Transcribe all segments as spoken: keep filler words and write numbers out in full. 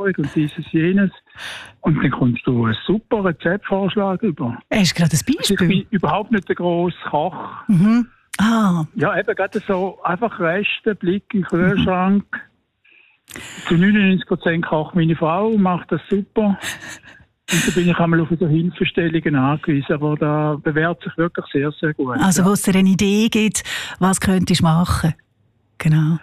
Erfahrung und dieses, jenes. Und dann kommst du einen super Rezeptvorschlag über. Hast du gerade ein Beispiel? Also ich bin überhaupt nicht der grosse Koch. Mhm. Ah. Ja, eben gerade so einfach Reste, Blick in den Kühlschrank. Mhm. Zu neunundneunzig Prozent kocht meine Frau, macht das super. Und da bin ich einmal auf so Hilfestellungen angewiesen, aber da bewährt sich wirklich sehr, sehr gut. Also ja. wo es dir eine Idee gibt, was könntest du machen. Genau.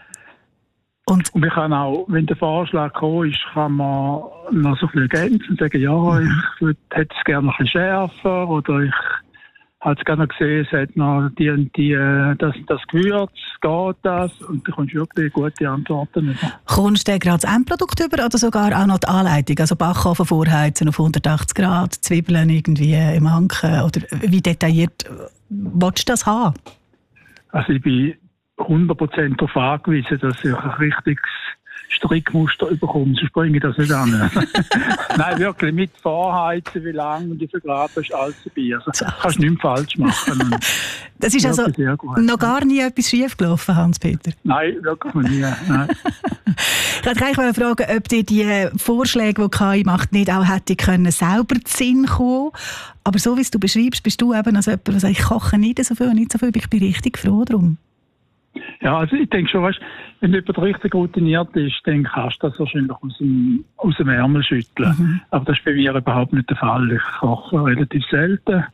Und, und man kann auch, wenn der Vorschlag gekommen ist, kann man noch so viel ergänzen und sagen, ja, mhm. ich würd, hätte es gerne noch ein bisschen schärfer oder ich habe es gerne gesehen, es hat noch die und die, das, das Gewürz, geht das? Und da kommst du wirklich gute Antworten über. Kommst du gerade das Endprodukt über oder sogar auch noch die Anleitung? Also Backofen vorheizen auf hundertachtzig Grad, Zwiebeln irgendwie im Anken oder wie detailliert willst du das haben? Also ich bin hundert Prozent darauf angewiesen, dass ich ein richtiges Strickmuster bekomme, sonst bringe ich das nicht an. Nein, wirklich mit Vorheizen, wie lange und wie viel Grad, das ist alles dabei. Also kannst du nichts falsch machen. Das ist also noch gar nie etwas schief gelaufen, Hans-Peter? Nein, wirklich nie. Nein. Ich wollte gleich fragen, ob dir die Vorschläge, die die K I macht, nicht auch hätte können, selber zu Sinn kommen. Aber so wie du beschreibst, bist du eben als jemand, der sagt, ich koche nicht so viel und nicht so viel, aber ich bin richtig froh darum. Ja, also ich denke schon, weißt, wenn jemand richtig routiniert ist, dann kannst du das wahrscheinlich aus dem, aus dem Ärmel schütteln. Mhm. Aber das ist bei mir überhaupt nicht der Fall. Ich koche relativ selten.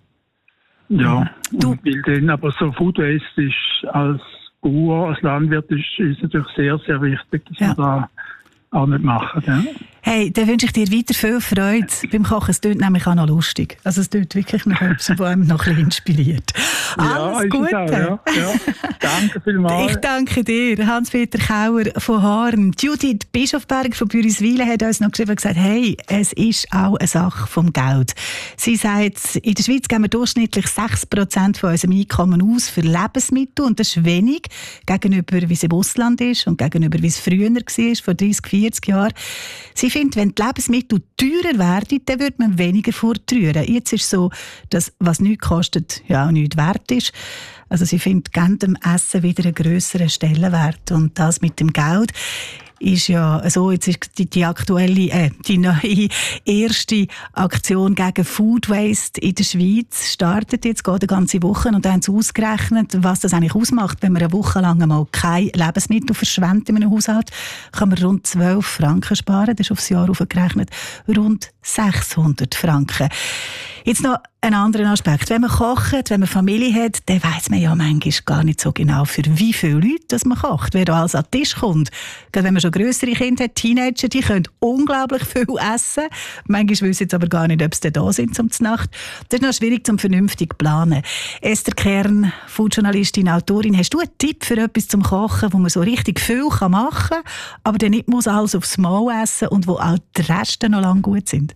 Ja, du. Und weil dann aber so Food Waste ist als Bauer, als Landwirt ist, ist natürlich sehr, sehr wichtig, dass ja. man da auch nicht machen. Ja. Hey, dann wünsche ich dir weiter viel Freude beim Kochen. Es klingt nämlich auch noch lustig. Also es klingt wirklich noch etwas, was einem noch ein bisschen inspiriert. Alles ja, Gute. Auch, ja. Ja. Danke vielmals. Ich danke dir, Hans-Peter Kauer von Haaren. Judith Bischofberg von Büriswil hat uns noch geschrieben und gesagt, hey, es ist auch eine Sache vom Geld. Sie sagt, in der Schweiz geben wir durchschnittlich sechs Prozent von unserem Einkommen aus für Lebensmittel und das ist wenig gegenüber, wie es im Ausland ist und gegenüber, wie es früher war, vor dreißig, vierzig Jahren. Sie findet, wenn die Lebensmittel teurer werden, dann würde man weniger fortrühren. Jetzt ist es so, dass was nichts kostet, ja auch nichts wert ist. Also sie findet, geben dem Essen wieder einen grösseren Stellenwert. Und das mit dem Geld ist ja so, jetzt ist die, die aktuelle, äh, die neue erste Aktion gegen Food Waste in der Schweiz startet jetzt, geht eine ganze Woche und da haben sie ausgerechnet, was das eigentlich ausmacht, wenn man eine Woche lang einmal kein Lebensmittel verschwendet in einem Haushalt, kann man rund zwölf Franken sparen, das ist aufs Jahr aufgerechnet, rund sechshundert Franken. Jetzt noch ein anderer Aspekt. Wenn man kocht, wenn man Familie hat, dann weiss man ja manchmal gar nicht so genau, für wie viele Leute dass man kocht, wer da alles an den Tisch kommt. Gerade wenn man schon grössere Kinder hat, Teenager, die können unglaublich viel essen. Manchmal wissen sie aber gar nicht, ob sie da sind zum Nacht. Das ist noch schwierig zum vernünftig planen. Esther Kern, Foodjournalistin, Autorin, hast du einen Tipp für etwas zum Kochen, wo man so richtig viel machen kann, aber dann nicht muss alles aufs Mal essen und wo auch die Reste noch lange gut sind?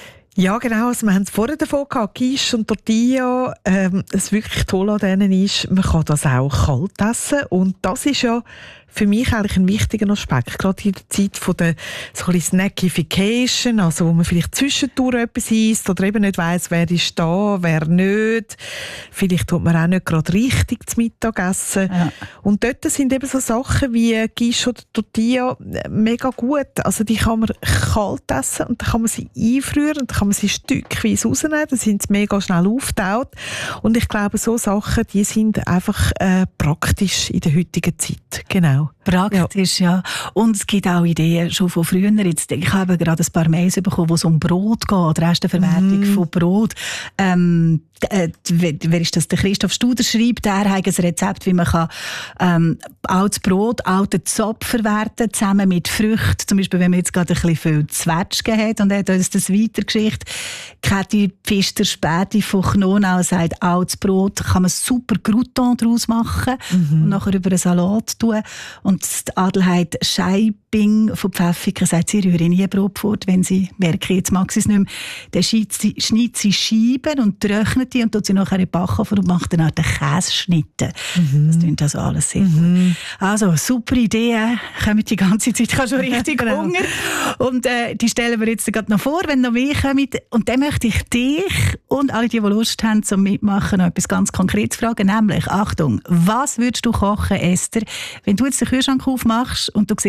Ja, genau. Also wir haben es vorher davon gehabt, Quiche und Tortilla. Ähm, das wirklich Tolle an denen ist, man kann das auch kalt essen. Und das ist ja für mich eigentlich ein wichtiger Aspekt. Gerade in der Zeit von der so ein bisschen Snackification, also wo man vielleicht zwischendurch etwas isst oder eben nicht weiss, wer ist da, wer nicht. Vielleicht tut man auch nicht gerade richtig zum Mittagessen. Ja. Und dort sind eben so Sachen wie Quiche oder Tortilla mega gut. Also die kann man kalt essen und dann kann man sie einfrieren und dann kann man sie stückweise rausnehmen. Dann sind sie mega schnell aufgetaut. Und ich glaube, so Sachen, die sind einfach äh, praktisch in der heutigen Zeit. Genau. Praktisch, ja. ja. Und es gibt auch Ideen schon von früher. Jetzt, ich habe gerade ein paar Mails bekommen, wo es um Brot geht, Resteverwertung mm. von Brot. Ähm, äh, wer ist das? Der Christoph Studer schreibt, er hat ein Rezept, wie man kann, ähm, altes Brot, alten Zopf verwerten, zusammen mit Früchten. Zum Beispiel, wenn man jetzt gerade ein bisschen viel Zwetschgen hat und er hat uns das weitergeschickt. Kathi Pfister Späti von Knonau sagt, altes Brot kann man super Crouton daraus machen mhm. und nachher über einen Salat tun. Und Adelheid Scheibing von Pfäffiken sagt, sie rühren nie Brot fort, wenn sie merken, jetzt mag sie es nicht mehr. Dann schneidet sie Scheiben und trocknet die und tut sie nachher in den Backofen und macht dann auch den Käseschnitte. Mhm. Das klingt also alles sehr mhm. gut. Also, super Ideen. Kommen die ganze Zeit. Ich habe schon richtig genau. Hunger. Und äh, die stellen wir jetzt gerade noch vor, wenn noch mehr kommen. Und dann möchte ich dich und alle, die, die Lust haben zum Mitmachen, noch etwas ganz Konkretes fragen. Nämlich, Achtung, was würdest du kochen, Esther, wenn du jetzt den Kühlschrank aufmachst und du siehst Folgendes?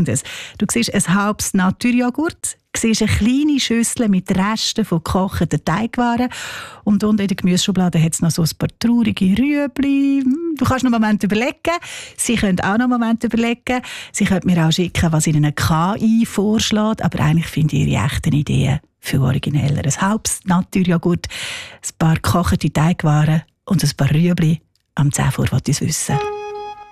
Folgendes. Du siehst ein halbes Naturjoghurt, siehst eine kleine Schüssel mit Resten von gekochten Teigwaren und unten in der Gemüseschublade hat es noch so ein paar traurige Rüebli. Du kannst noch einen Moment überlegen. Sie können auch noch einen Moment überlegen. Sie können mir auch schicken, was Ihnen eine K I vorschlägt, aber eigentlich finde ich Ihre echten Ideen viel origineller. Ein halbes Naturjoghurt, ein paar gekochte Teigwaren und ein paar Rüebli. Am zehn Uhr wollte ich es wissen.